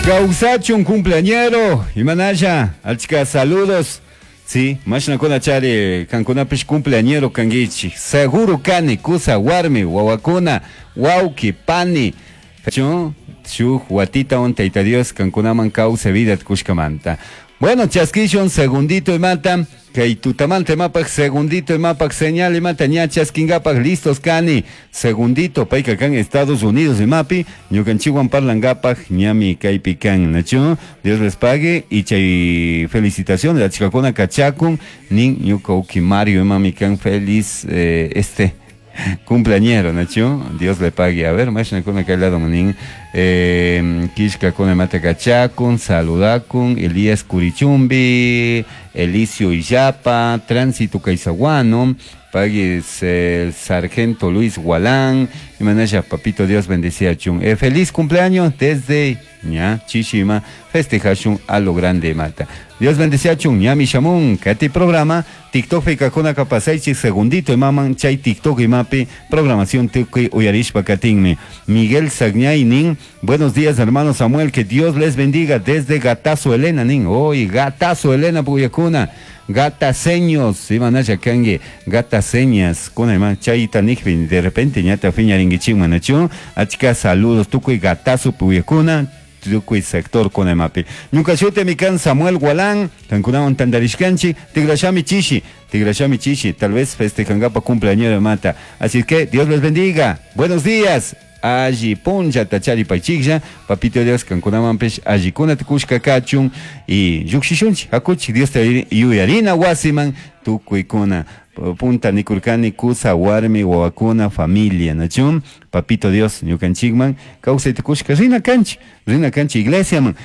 Causacho un cumpleañero, Imanaya, alchica saludos. Sí, machina con achare, cancunapish cumpleañero canguichi. Seguro cani, kusa warmi, wawakuna, wauki, pani. Shu, guatita on teita Dios, cancunaman causa vida kushkamanta. Bueno, chasquillo un segundito y mata. Que tutamante mapak segundito y mapak señal y mata ñachas kingapak listos cani segundito paika kan Estados Unidos y mapi ñukanchiwan parlangapak ñami kaypi kan nacho Dios les pague y chay felicitaciones la chicacona cachacun nin ñuka uki Mario y mami kan feliz cumpleañero, Nacho, Dios le pague. A ver, más con acá al lado, manín. Kishka con el Matacachacun, Saludacun, Elías Curichumbi, Elicio Illapa, Tránsito Caizaguano, pagues el sargento Luis Gualán, y manaya, papito Dios bendecía chun. Feliz cumpleaños desde ña, Chishima, festejachun a lo grande mata. Dios bendecía chun, ña mi shamun, kati programa, TikTok fe kakuna kapasaichi segundito, y maman chay TikTok y mapi, programación tuki uyarish pakatinme. Miguel Sagñay nin, buenos días hermano Samuel, que Dios les bendiga desde Gatazo Elena nin, hoy Gatazo Elena Puyacuna. Gata seños, Imanaya Kange, gata señas, con el man chaita nikvin, de repente ñata fiña ringichín manachu, achika saludos, tukuy gatazo puyakuna, tukuy sector con el mapi. Nunca chute mi can Samuel Gualán, cancunawan tandarishkanchi, tigrashami chishi, tal vez festejangapa cumpleañero de mata. Así que Dios les bendiga, buenos días. Allí punja tachari paichigja, papito Dios cancunaman pech, allí kuna tikushka kachun y yuxishunchi, hakuchi Dios te yuyarina wasiman, tukuikuna, punta nikurkani kusa warmi wawakuna familia, nachun, papito Dios, ñukanchigman, causa tikushka rina canchi iglesia man.